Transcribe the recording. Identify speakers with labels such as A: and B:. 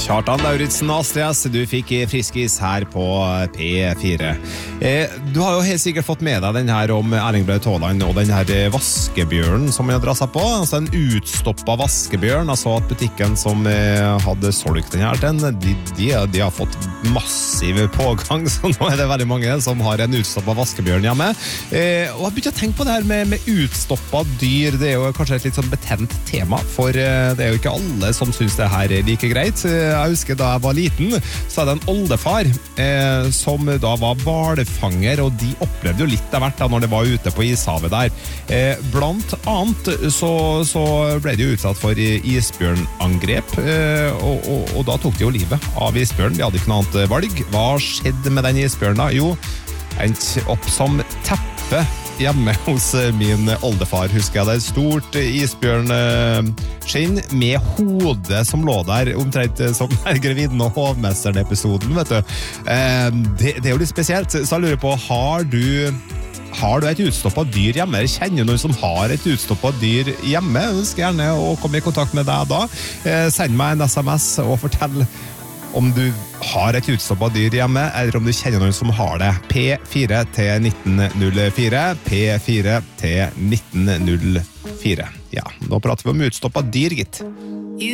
A: Kjartan Lauritzen og Astrid S, du fikk friskis her på P4. Du har jo helt sikkert fått med deg den her om Erling Braut Haaland og den her vaskebjørnen som jeg drar seg på. Altså en utstoppet vaskebjørn. Jeg så at butikken som hadde solgt den her til den, de har fått massiv pågang, så nå er det veldig mange som har en utstoppet vaskebjørn hjemme. Og jeg begynte å tenke på det her med utstoppet dyr. Det er jo kanskje et litt sånn betent tema, for det er jo ikke alle som synes det her er like greit. Jeg husker da jeg var liten, så hadde jeg en oldefar som da var hvalfanger, og de opplevde jo litt av hvert da når det var ute på ishavet der. Blant annet så ble de jo utsatt for isbjørnangrep, og da tok de jo livet av isbjørn. Vi hadde ikke noe annet valg. Hva skjedde med den isbjørnen da? Jo, endte opp som teppe hjemme hos min oldefar, husker jeg. Det er et stort isbjørnskinn med hodet som lå der, omtrent som Grevinnen og hovmesteren-episoden, vet du. Det er jo litt spesielt, så jeg lurer på, har du et utstoppet dyr hjemme? Kjenner du noen som har et utstoppet dyr hjemme? Ønsker gjerne å komme i kontakt med deg da. Send meg en SMS og fortell om du har et utstoppet dyr hjemme, eller om du kjenner noen som har det. P4 til 1904. P4 til 1904. Ja, nå prater vi om utstoppet dyr, gitt.